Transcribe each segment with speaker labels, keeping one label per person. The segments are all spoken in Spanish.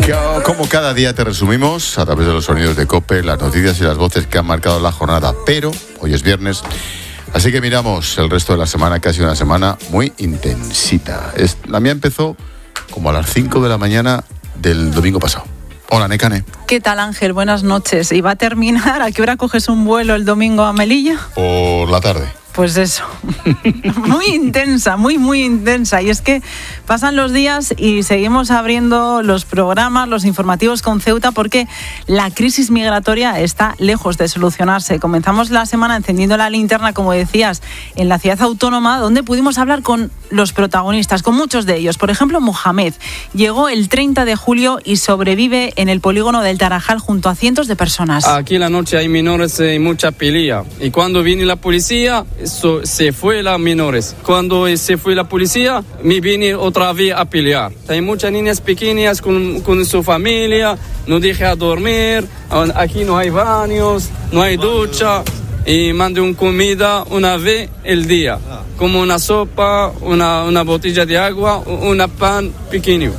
Speaker 1: Como cada día te resumimos a través de los sonidos de COPE, las noticias y las voces que han marcado la jornada. Pero hoy es viernes, así que miramos el resto de la semana, que ha sido una semana muy intensita. La mía empezó como a las 5 de la mañana del domingo pasado. Hola, Nekane.
Speaker 2: ¿Qué tal, Ángel? Buenas noches. ¿Y va a terminar? ¿A qué hora coges un vuelo el domingo a Melilla?
Speaker 1: Por la tarde.
Speaker 2: Pues eso, muy intensa, muy intensa. Y es que pasan los días y seguimos abriendo los programas, los informativos con Ceuta, porque la crisis migratoria está lejos de solucionarse. Comenzamos la semana encendiendo la linterna, como decías, en la ciudad autónoma, donde pudimos hablar con los protagonistas, con muchos de ellos. Por ejemplo, Mohamed llegó el 30 de julio y sobrevive en el polígono del Tarajal junto a cientos de personas.
Speaker 3: Aquí en la noche hay menores y mucha pelea. Y cuando viene la policía, se fue las menores. Cuando se fue la policía, me vine otra vez a pelear. Hay muchas niñas pequeñas con su familia, no deja dormir, aquí no hay baños, no hay ducha, y mando una comida una vez el día, como una sopa, una botella de agua, un pan pequeño.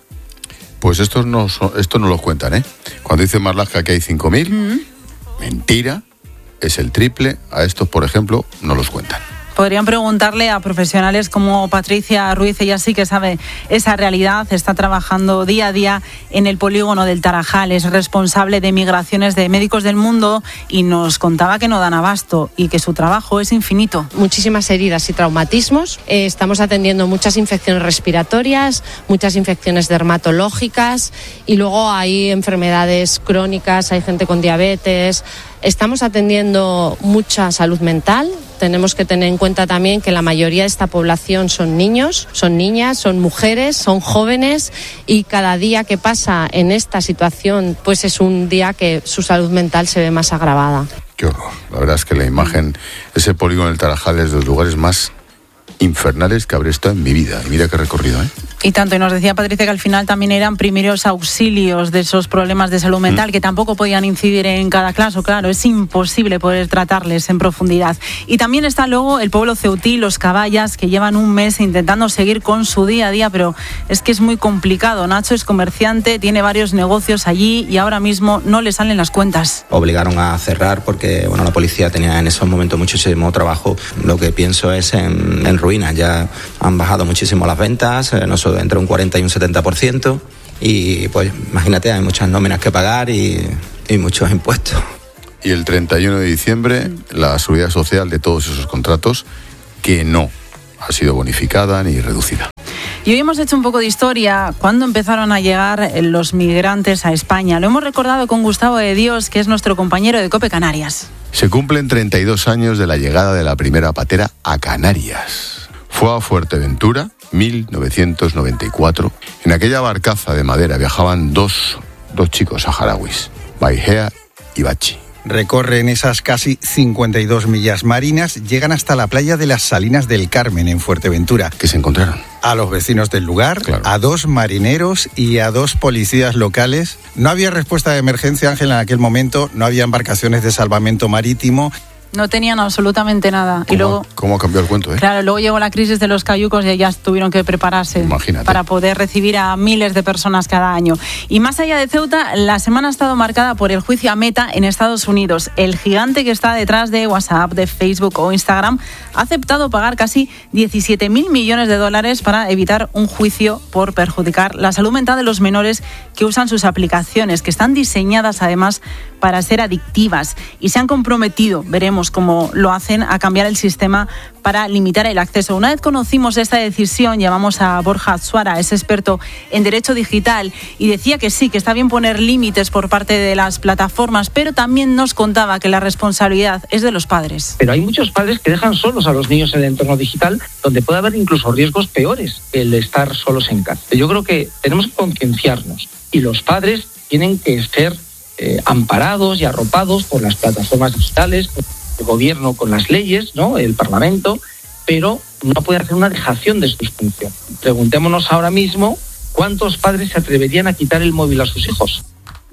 Speaker 1: Pues esto no lo cuentan, ¿eh? Cuando dice Marlaska que hay 5.000, mentira. Es el triple. A estos, por ejemplo, no los cuentan.
Speaker 2: Podrían preguntarle a profesionales como Patricia Ruiz, ella sí que sabe esa realidad, está trabajando día a día en el polígono del Tarajal, es responsable de migraciones de Médicos del Mundo y nos contaba que no dan abasto y que su trabajo es infinito.
Speaker 4: Muchísimas heridas y traumatismos, estamos atendiendo muchas infecciones respiratorias, muchas infecciones dermatológicas y luego hay enfermedades crónicas, hay gente con diabetes. Estamos atendiendo mucha salud mental. Tenemos que tener en cuenta también que la mayoría de esta población son niños, son niñas, son mujeres, son jóvenes y cada día que pasa en esta situación pues es un día que su salud mental se ve más agravada.
Speaker 1: Qué horror. La verdad es que la imagen, ese polígono del Tarajal es de los lugares más infernales que habré estado en mi vida. Y mira qué recorrido, ¿eh?
Speaker 2: Y tanto, y nos decía Patricia que al final también eran primeros auxilios de esos problemas de salud mental que tampoco podían incidir en cada caso, claro, es imposible poder tratarles en profundidad. Y también está luego el pueblo ceutí, los caballas, que llevan un mes intentando seguir con su día a día, pero es que es muy complicado. Nacho es comerciante, tiene varios negocios allí y ahora mismo no le salen las cuentas.
Speaker 5: Obligaron a cerrar porque la policía tenía en esos momentos muchísimo trabajo. Lo que pienso es en ruinas, ya han bajado muchísimo las ventas, entre un 40 y un 70%, y pues imagínate, hay muchas nóminas que pagar y muchos impuestos.
Speaker 1: Y el 31 de diciembre, la seguridad social de todos esos contratos, que no ha sido bonificada ni reducida.
Speaker 2: Y hoy hemos hecho un poco de historia cuando empezaron a llegar los migrantes a España. Lo hemos recordado con Gustavo de Dios, que es nuestro compañero de COPE Canarias.
Speaker 1: Se cumplen 32 años de la llegada de la primera patera a Canarias. Fue a Fuerteventura, 1994. En aquella barcaza de madera viajaban dos chicos saharauis, Baihea y Bachi.
Speaker 6: Recorren esas casi 52 millas marinas, llegan hasta la playa de las Salinas del Carmen, en Fuerteventura.
Speaker 1: ¿Qué se encontraron?
Speaker 6: A los vecinos del lugar, claro, a 2 marineros y a 2 policías locales. No había respuesta de emergencia, Ángel, en aquel momento. No había embarcaciones de salvamento marítimo.
Speaker 2: No tenían absolutamente nada.
Speaker 1: ¿Cómo ha cambiado el cuento, eh?
Speaker 2: Claro, luego llegó la crisis de los cayucos y ya tuvieron que prepararse.
Speaker 1: Imagínate.
Speaker 2: Para poder recibir a miles de personas cada año. Y más allá de Ceuta, la semana ha estado marcada por el juicio a Meta en Estados Unidos. El gigante que está detrás de WhatsApp, de Facebook o Instagram ha aceptado pagar casi 17.000 millones de dólares para evitar un juicio por perjudicar la salud mental de los menores que usan sus aplicaciones, que están diseñadas además para ser adictivas, y se han comprometido, veremos cómo lo hacen, a cambiar el sistema para limitar el acceso. Una vez conocimos esta decisión, llamamos a Borja Suara, es experto en derecho digital, y decía que sí, que está bien poner límites por parte de las plataformas, pero también nos contaba que la responsabilidad es de los padres.
Speaker 7: Pero hay muchos padres que dejan solos a los niños en el entorno digital, donde puede haber incluso riesgos peores que el estar solos en casa. Yo creo que tenemos que concienciarnos, y los padres tienen que ser amparados y arropados por las plataformas digitales, por el gobierno con las leyes, ¿no?, el Parlamento, pero no puede hacer una dejación de sus funciones. Preguntémonos ahora mismo cuántos padres se atreverían a quitar el móvil a sus hijos.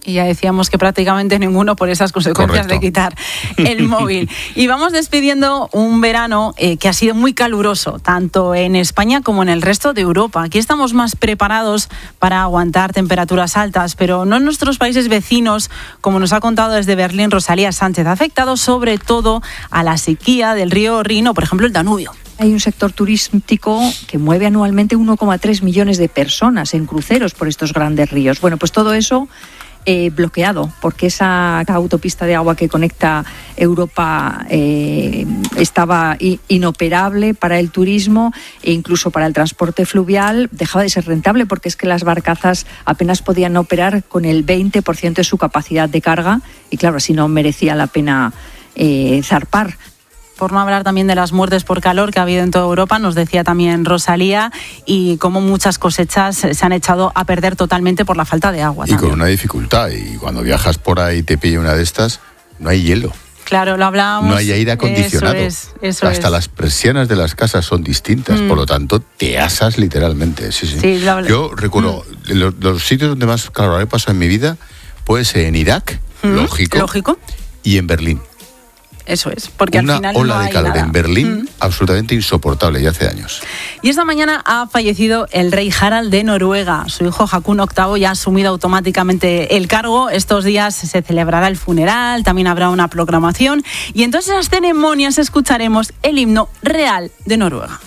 Speaker 2: Y ya decíamos que prácticamente ninguno por esas consecuencias de quitar el móvil. Y vamos despidiendo un verano que ha sido muy caluroso, tanto en España como en el resto de Europa. Aquí estamos más preparados para aguantar temperaturas altas, pero no en nuestros países vecinos, como nos ha contado desde Berlín Rosalía Sánchez. Ha afectado sobre todo a la sequía del río Rin o, por ejemplo, el Danubio.
Speaker 8: Hay un sector turístico que mueve anualmente 1,3 millones de personas en cruceros por estos grandes ríos. Bueno, pues todo eso bloqueado, porque esa autopista de agua que conecta Europa estaba inoperable para el turismo e incluso para el transporte fluvial. Dejaba de ser rentable porque es que las barcazas apenas podían operar con el 20% de su capacidad de carga y claro, así no merecía la pena zarpar.
Speaker 2: Por no hablar también de las muertes por calor que ha habido en toda Europa, nos decía también Rosalía, y cómo muchas cosechas se han echado a perder totalmente por la falta de agua.
Speaker 1: Y
Speaker 2: también.
Speaker 1: con una dificultad, y cuando viajas por ahí y te pilla una de estas, no hay hielo.
Speaker 2: Claro, lo hablábamos.
Speaker 1: No hay aire acondicionado.
Speaker 2: Eso
Speaker 1: Hasta las persianas de las casas son distintas, por lo tanto te asas literalmente. Sí. Yo recuerdo, los sitios donde más calor he pasado en mi vida puede ser en Irak, lógico, y en Berlín.
Speaker 2: Eso es, porque
Speaker 1: una
Speaker 2: al final
Speaker 1: ola
Speaker 2: no hay
Speaker 1: de calor
Speaker 2: nada.
Speaker 1: en Berlín absolutamente insoportable, ya hace años.
Speaker 2: Y esta mañana ha fallecido el rey Harald de Noruega. Su hijo Haakon VIII ya ha asumido automáticamente el cargo. Estos días se celebrará el funeral, también habrá una proclamación y en todas esas ceremonias escucharemos el himno real de Noruega.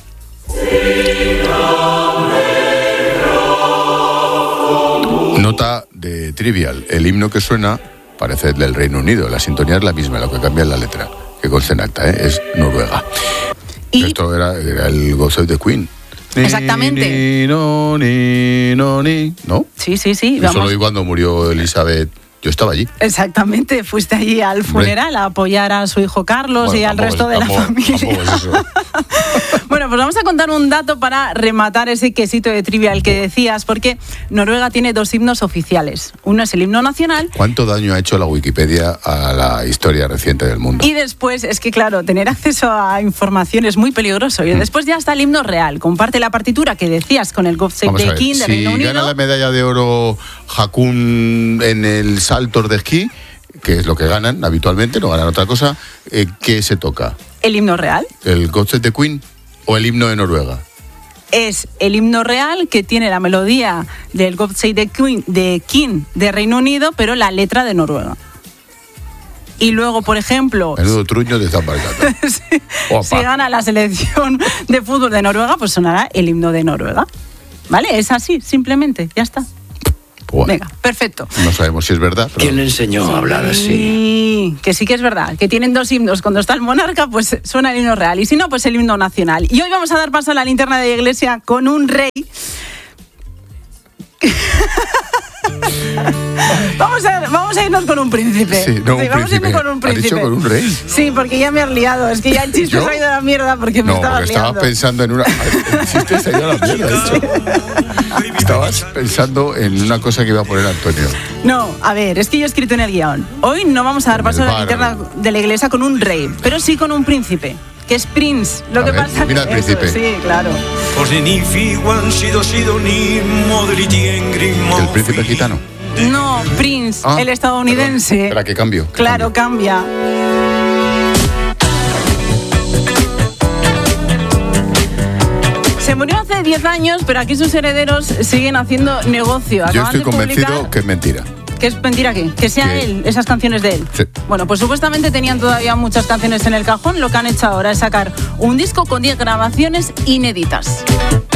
Speaker 1: Nota de trivial, el himno que suena parece el del Reino Unido, la sintonía es la misma, lo que cambia es la letra, que consta en acta, es Noruega. Y esto era el God Save the Queen.
Speaker 2: Exactamente.
Speaker 1: ¿No?
Speaker 2: Sí.
Speaker 1: Eso lo vi cuando murió Elizabeth. Yo estaba allí.
Speaker 2: Exactamente, fuiste allí al funeral a apoyar a su hijo Carlos y al resto de la familia. Bueno, pues vamos a contar un dato para rematar ese quesito de trivial que decías, porque Noruega tiene 2 himnos oficiales. Uno es el himno nacional.
Speaker 1: ¿Cuánto daño ha hecho la Wikipedia a la historia reciente del mundo?
Speaker 2: Y después, es que claro, tener acceso a información es muy peligroso. Y después ya está el himno real. Comparte la partitura que decías con el God Save the King de Reino Unido.
Speaker 1: Si gana la medalla de oro Haakon en el saltos de esquí, que es lo que ganan habitualmente, no ganan otra cosa, ¿qué se toca?
Speaker 2: ¿El himno real?
Speaker 1: ¿El God Save the Queen o el himno de Noruega?
Speaker 2: Es el himno real que tiene la melodía del God Save the Queen de King de Reino Unido, pero la letra de Noruega. Y luego, por ejemplo...
Speaker 1: Menudo truño de esta marcata.
Speaker 2: Si gana la selección de fútbol de Noruega, pues sonará el himno de Noruega. ¿Vale? Es así, simplemente, ya está.
Speaker 1: Bueno,
Speaker 2: venga, perfecto.
Speaker 1: No sabemos si es verdad. Pero...
Speaker 9: ¿Quién le enseñó a hablar así?
Speaker 2: Sí, que sí que es verdad. Que tienen 2 himnos. Cuando está el monarca, pues suena el himno real. Y si no, pues el himno nacional. Y hoy vamos a dar paso a la linterna de la iglesia con un rey. Vamos a irnos con un príncipe.
Speaker 1: Sí, vamos a irnos
Speaker 2: con un príncipe.
Speaker 1: ¿Has dicho con un rey?
Speaker 2: Sí, porque ya me has liado. Es que ya el chiste se ha ido a la mierda porque me estaba liando.
Speaker 1: Estaba pensando en una... El chiste se ha ido a la mierda, sí. Estabas pensando en una cosa que iba a poner Antonio.
Speaker 2: No, a ver, es que yo he escrito en el guión. Hoy no vamos a dar paso a la linterna de la iglesia con un rey, pero sí con un príncipe, que es Prince. Lo que pasa
Speaker 1: mira el príncipe.
Speaker 2: Sí, claro.
Speaker 1: ¿El príncipe gitano?
Speaker 2: No, Prince, el estadounidense.
Speaker 1: Perdón. Espera, ¿qué cambio?
Speaker 2: Claro, cambia. Se murió hace 10 años, pero aquí sus herederos siguen haciendo negocio.
Speaker 1: Yo estoy convencido que es mentira.
Speaker 2: ¿Que es mentira qué? Que sea él, esas canciones de él.
Speaker 1: Sí.
Speaker 2: Bueno, pues supuestamente tenían todavía muchas canciones en el cajón. Lo que han hecho ahora es sacar un disco con 10 grabaciones inéditas.